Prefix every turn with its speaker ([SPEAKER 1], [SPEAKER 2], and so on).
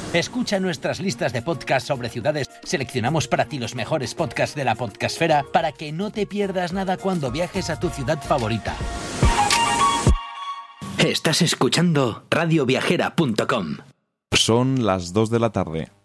[SPEAKER 1] Escucha nuestras listas de podcasts sobre ciudades. Seleccionamos para ti los mejores podcasts de la podcastfera para que no te pierdas nada cuando viajes a tu ciudad favorita. Estás escuchando radioviajera.com.
[SPEAKER 2] Son las 2 de la tarde.